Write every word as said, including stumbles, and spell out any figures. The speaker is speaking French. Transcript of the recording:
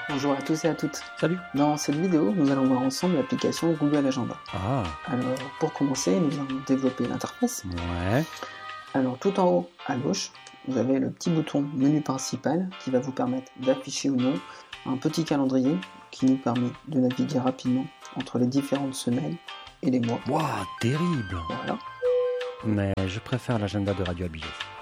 Bonjour à tous et à toutes. Salut. Dans cette vidéo, nous allons voir ensemble l'application Google Agenda. Ah. Alors, pour commencer, nous allons développer l'interface. Ouais. Alors, tout en haut à gauche, vous avez le petit bouton menu principal qui va vous permettre d'afficher ou non un petit calendrier qui nous permet de naviguer rapidement entre les différentes semaines et les mois. Waouh, terrible. Voilà. Mais je préfère l'agenda de Radio Abydos.